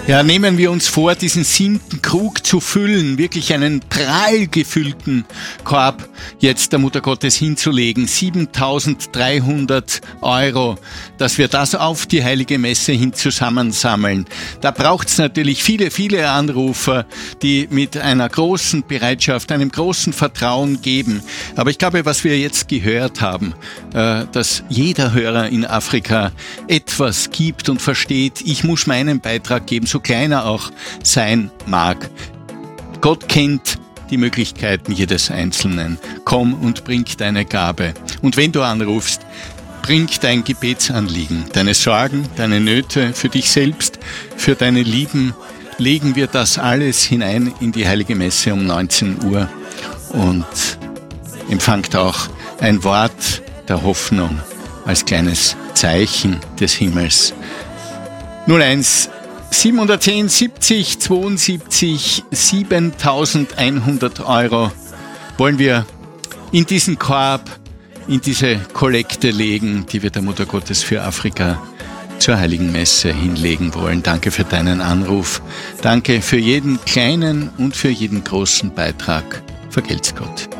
Ja, nehmen wir uns vor, diesen 7. Krug zu füllen, wirklich einen prall gefüllten Korb jetzt der Mutter Gottes hinzulegen, 7.300 €, dass wir das auf die Heilige Messe hin zusammensammeln. Da braucht's natürlich viele, viele Anrufer, die mit einer großen Bereitschaft, einem großen Vertrauen geben. Aber ich glaube, was wir jetzt gehört haben, dass jeder Hörer in Afrika etwas gibt und versteht, ich muss meinen Beitrag geben, so klein er auch sein mag. Gott kennt die Möglichkeiten jedes Einzelnen. Komm und bring deine Gabe. Und wenn du anrufst, bring dein Gebetsanliegen, deine Sorgen, deine Nöte für dich selbst, für deine Lieben. Legen wir das alles hinein in die Heilige Messe um 19 Uhr und empfangt auch ein Wort der Hoffnung als kleines Zeichen des Himmels. 01 710 70 72 7.100 € wollen wir in diesen Korb, in diese Kollekte legen, die wir der Mutter Gottes für Afrika zur Heiligen Messe hinlegen wollen. Danke für deinen Anruf. Danke für jeden kleinen und für jeden großen Beitrag. Vergelt's Gott.